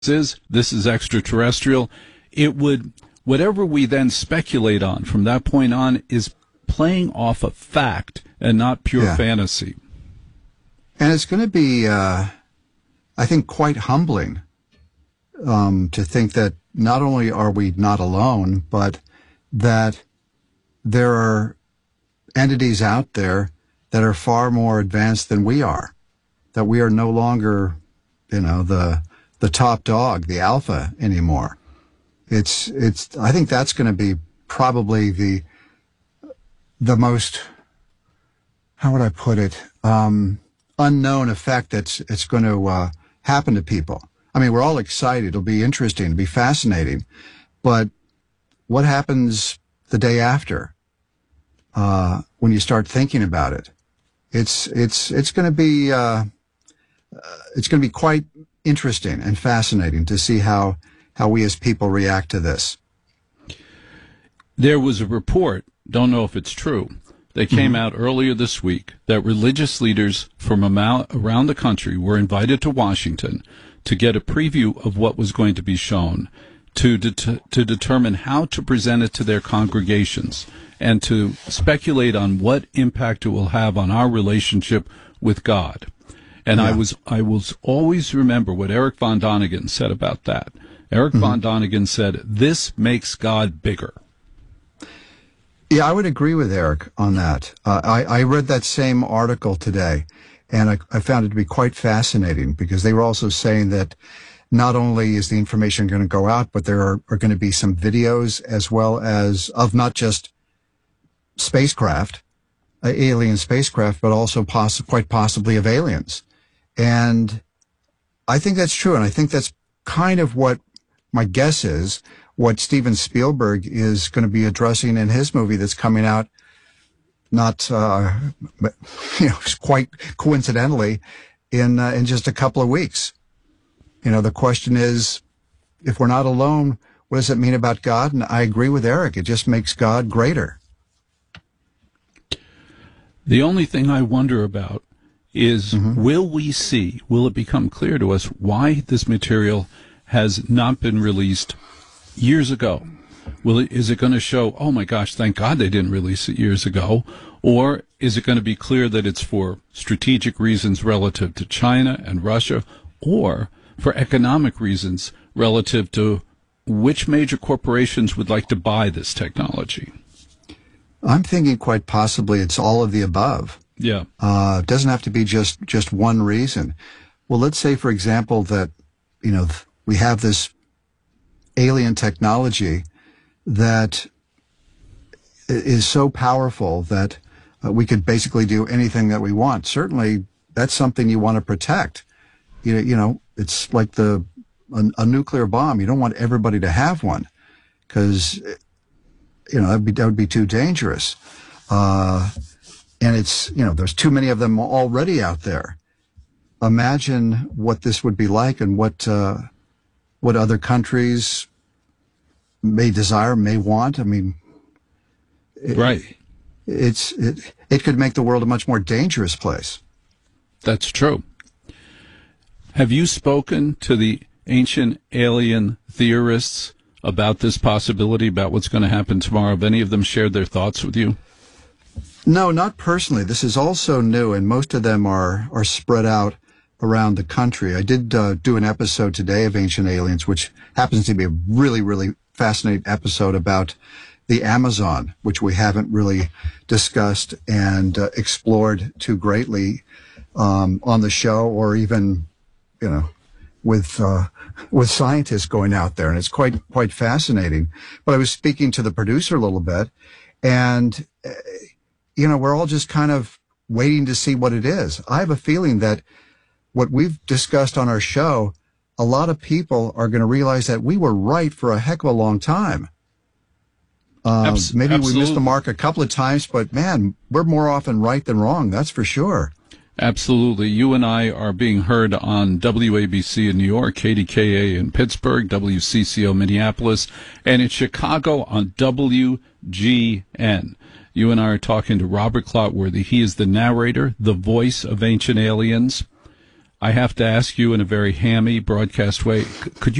this is extraterrestrial. It would, whatever we then speculate on from that point on is playing off of fact and not pure fantasy. And it's going to be, I think, quite humbling to think that not only are we not alone, but that there are entities out there that are far more advanced than we are, that we are no longer, the top dog, the alpha anymore. I think that's going to be probably the most, how would I put it, unknown effect it's going to happen to people. I mean, we're all excited. It'll be interesting. It'll be fascinating. But what happens the day after when you start thinking about it? It's going to be quite interesting and fascinating to see how we as people react to this. There was a report, don't know if it's true, that came out earlier this week that religious leaders from around the country were invited to Washington to get a preview of what was going to be shown, to determine how to present it to their congregations, and to speculate on what impact it will have on our relationship with God. And I will always remember what Eric Von Donigan said about that. Eric Von Donigan said, "This makes God bigger." Yeah, I would agree with Eric on that. I read that same article today, and I found it to be quite fascinating because they were also saying that not only is the information going to go out, but there are going to be some videos as well as of not just spacecraft, alien spacecraft, but also quite possibly of aliens. And I think that's true, and I think that's kind of what my guess is, what Steven Spielberg is going to be addressing in his movie that's coming out, not quite coincidentally, in just a couple of weeks. The question is, if we're not alone, what does it mean about God? And I agree with Eric. It just makes God greater. The only thing I wonder about is, will it become clear to us why this material has not been released years ago? Is it going to show, oh my gosh, thank God they didn't release it years ago? Or is it going to be clear that it's for strategic reasons relative to China and Russia, or for economic reasons relative to which major corporations would like to buy this technology? I'm thinking quite possibly it's all of the above. Yeah. It doesn't have to be just one reason. Well, let's say, for example, that, we have this alien technology that is so powerful that we could basically do anything that we want. Certainly, that's something you want to protect. It's like a nuclear bomb. You don't want everybody to have one because, that would be too dangerous. And there's too many of them already out there. Imagine what this would be like and what other countries may desire, may want. I mean, right. It could make the world a much more dangerous place. That's true. Have you spoken to the ancient alien theorists about this possibility, about what's going to happen tomorrow? Have any of them shared their thoughts with you? No, not personally. This is also new, and most of them are spread out around the country. I did do an episode today of Ancient Aliens, which happens to be a really, really fascinating episode about the Amazon, which we haven't really discussed and explored too greatly on the show, or even, with scientists going out there, and it's quite fascinating. But I was speaking to the producer a little bit, and we're all just kind of waiting to see what it is. I have a feeling that what we've discussed on our show, a lot of people are going to realize that we were right for a heck of a long time. Maybe we missed the mark a couple of times, but man, we're more often right than wrong. That's for sure. Absolutely. You and I are being heard on WABC in New York, KDKA in Pittsburgh, WCCO Minneapolis, and in Chicago on WGN. You and I are talking to Robert Clotworthy. He is the narrator, the voice of Ancient Aliens. I have to ask you in a very hammy broadcast way, could you